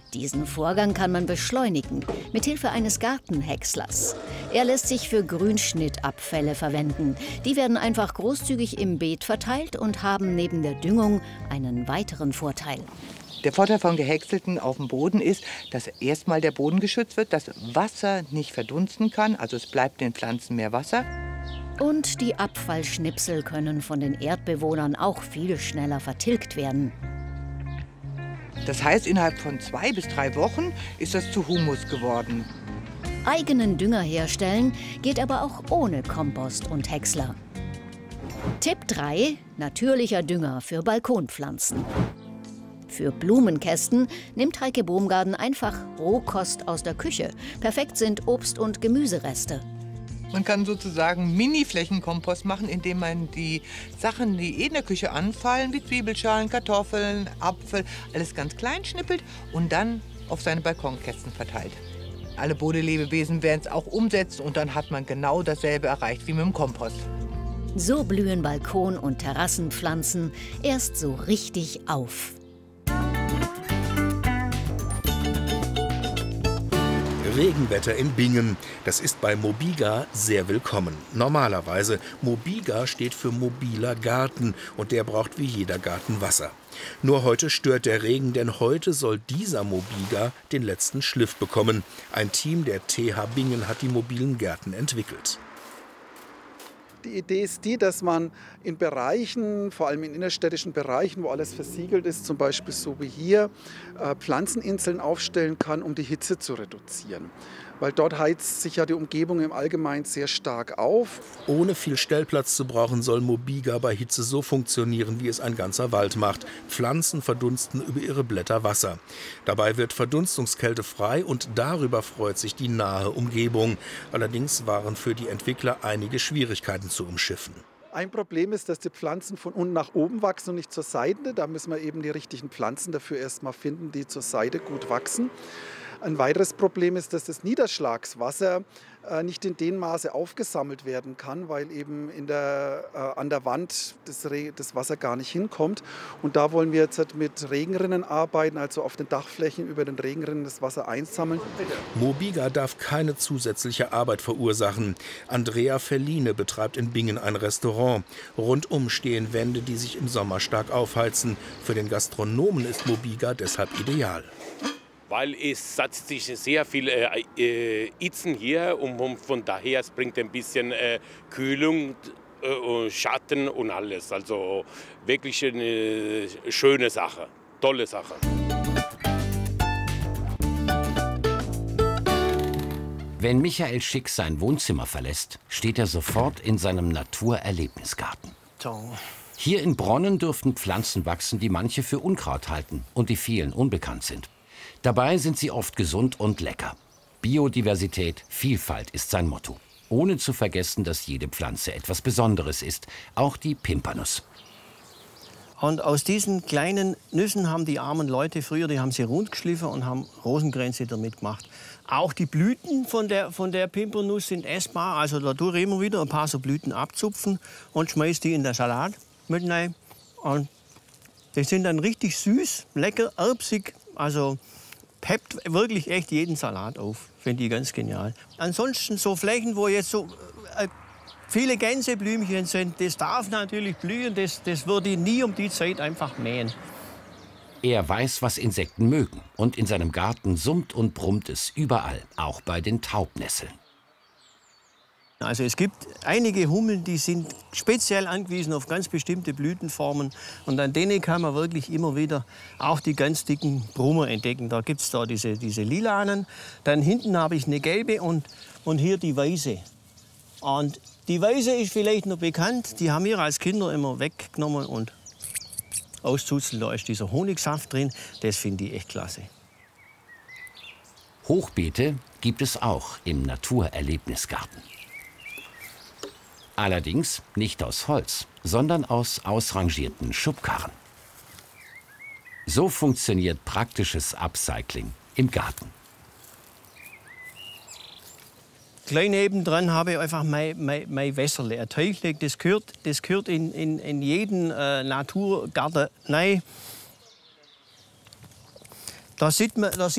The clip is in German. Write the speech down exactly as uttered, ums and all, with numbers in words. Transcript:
Diesen Vorgang kann man beschleunigen, mithilfe eines Gartenhäckslers. Er lässt sich für Grünschnittabfälle verwenden. Die werden einfach großzügig im Beet verteilt und haben neben der Düngung einen weiteren Vorteil. Der Vorteil von gehäckselten auf dem Boden ist, dass erstmal der Boden geschützt wird, dass Wasser nicht verdunsten kann, also es bleibt den Pflanzen mehr Wasser. Und die Abfallschnipsel können von den Erdbewohnern auch viel schneller vertilgt werden. Das heißt, innerhalb von zwei bis drei Wochen ist das zu Humus geworden. Eigenen Dünger herstellen geht aber auch ohne Kompost und Häcksler. Tipp drei: Natürlicher Dünger für Balkonpflanzen. Für Blumenkästen nimmt Heike Baumgarten einfach Rohkost aus der Küche. Perfekt sind Obst- und Gemüsereste. Man kann sozusagen Mini-Flächenkompost machen, indem man die Sachen, die eh in der Küche anfallen, wie Zwiebelschalen, Kartoffeln, Apfel, alles ganz klein schnippelt und dann auf seine Balkonkästen verteilt. Alle Bodenlebewesen werden es auch umsetzen und dann hat man genau dasselbe erreicht wie mit dem Kompost. So blühen Balkon- und Terrassenpflanzen erst so richtig auf. Regenwetter in Bingen. Das ist bei Mobiga sehr willkommen. Normalerweise, Mobiga steht für mobiler Garten und der braucht wie jeder Garten Wasser. Nur heute stört der Regen, denn heute soll dieser Mobiga den letzten Schliff bekommen. Ein Team der T H Bingen hat die mobilen Gärten entwickelt. Die Idee ist die, dass man in Bereichen, vor allem in innerstädtischen Bereichen, wo alles versiegelt ist, zum Beispiel so wie hier, Pflanzeninseln aufstellen kann, um die Hitze zu reduzieren. Weil dort heizt sich ja die Umgebung im Allgemeinen sehr stark auf. Ohne viel Stellplatz zu brauchen, soll Mobiga bei Hitze so funktionieren, wie es ein ganzer Wald macht. Pflanzen verdunsten über ihre Blätter Wasser. Dabei wird Verdunstungskälte frei und darüber freut sich die nahe Umgebung. Allerdings waren für die Entwickler einige Schwierigkeiten zu umschiffen. Ein Problem ist, dass die Pflanzen von unten nach oben wachsen und nicht zur Seite. Da müssen wir eben die richtigen Pflanzen dafür erst mal finden, die zur Seite gut wachsen. Ein weiteres Problem ist, dass das Niederschlagswasser äh, nicht in dem Maße aufgesammelt werden kann, weil eben in der, äh, an der Wand das, das Wasser gar nicht hinkommt. Und da wollen wir jetzt halt mit Regenrinnen arbeiten, also auf den Dachflächen über den Regenrinnen das Wasser einsammeln. Mobiga darf keine zusätzliche Arbeit verursachen. Andrea Felline betreibt in Bingen ein Restaurant. Rundum stehen Wände, die sich im Sommer stark aufheizen. Für den Gastronomen ist Mobiga deshalb ideal. Weil es setzt sich sehr viel äh, äh, Itzen hier und, und von daher es bringt ein bisschen äh, Kühlung, äh, Schatten und alles. Also wirklich eine schöne Sache, tolle Sache. Wenn Michael Schick sein Wohnzimmer verlässt, steht er sofort in seinem Naturerlebnisgarten. Hier in Bronnen dürften Pflanzen wachsen, die manche für Unkraut halten und die vielen unbekannt sind. Dabei sind sie oft gesund und lecker. Biodiversität, Vielfalt ist sein Motto. Ohne zu vergessen, dass jede Pflanze etwas Besonderes ist, auch die Pimpernuss. Und aus diesen kleinen Nüssen haben die armen Leute früher, die haben sie rund geschliffen und haben Rosenkränze damit gemacht. Auch die Blüten von der, von der Pimpernuss sind essbar. Also da tue ich immer wieder ein paar so Blüten abzupfen und schmeiß die in den Salat mit rein. Und die sind dann richtig süß, lecker, erbsig. Also peppt wirklich echt jeden Salat auf. Finde ich ganz genial. Ansonsten so Flächen, wo jetzt so äh, viele Gänseblümchen sind, das darf natürlich blühen. Das, das würde ich nie um die Zeit einfach mähen. Er weiß, was Insekten mögen. Und in seinem Garten summt und brummt es überall, auch bei den Taubnesseln. Also es gibt einige Hummeln, die sind speziell angewiesen auf ganz bestimmte Blütenformen. Und an denen kann man wirklich immer wieder auch die ganz dicken Brummer entdecken. Da gibt es da diese, diese lilanen. Dann hinten habe ich eine gelbe und, und hier die weiße. Und die weiße ist vielleicht noch bekannt. Die haben wir als Kinder immer weggenommen und auszuzelt. Da ist dieser Honigsaft drin. Das finde ich echt klasse. Hochbeete gibt es auch im Naturerlebnisgarten. Allerdings nicht aus Holz, sondern aus ausrangierten Schubkarren. So funktioniert praktisches Upcycling im Garten. Gleich nebendran habe ich einfach mein, mein, mein Wässerle, ein Teichlein. Das gehört, das gehört in, in, in jeden äh, Naturgarten rein. Da sieht man, da